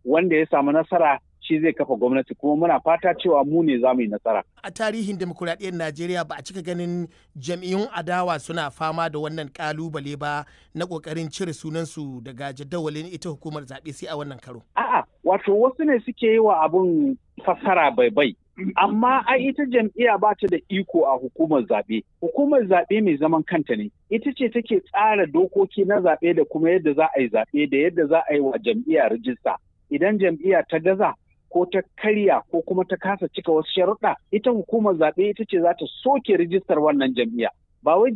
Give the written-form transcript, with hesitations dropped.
wanda ya samu nasara shi zai kafa gwamnati, kuma muna fata cewa mu ne za mu yi nasara. A tarihin demokuraɗiyyar Najeriya ba a cika ganin jam'iyyun adawa suna fama da wannan kalubale ba na ƙoƙarin cire sunansu daga jadawalin ita hukumar zaɓe sai a wannan karo. A'a, wato wasu ne suke yi wa abun fassara bai. Amma ai ita jam'iyya ba ta da iko a hukumar zaɓe. Hukumar zaɓe mai zaman kanta ne. Ita ce take tsara dokoki na zaɓe da kuma yadda za a yi zaɓe da yadda za a yi wa jam'iyya rijista. Idan jam'iyya ta gaza ko ta karya ko kuma ta kasa cika wasu sharuɗa, ita hukumar zaɓe ita ce za ta soke rijistar wannan jam'iyya. Ba wai